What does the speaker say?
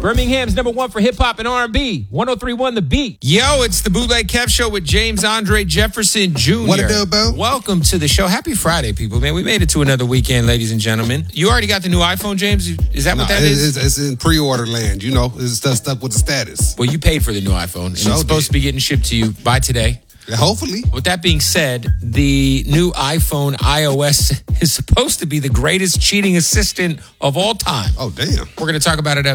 Birmingham's #1 for hip-hop and R&B. 103.1 The Beat. Yo, it's the Bootleg Kev Show with James Andre Jefferson Jr. What it do, boo? Welcome to the show. Happy Friday, people, man. We made it to another weekend, ladies and gentlemen. You already got the new iPhone, James? Is that what that is? It's in pre-order land. You know, it's stuck with the status. Well, you paid for the new iPhone, and So it's supposed did. to be getting shipped to you by today. Hopefully. With that being said, the new iPhone iOS is supposed to be the greatest cheating assistant of all time. Oh, damn. We're going to talk about it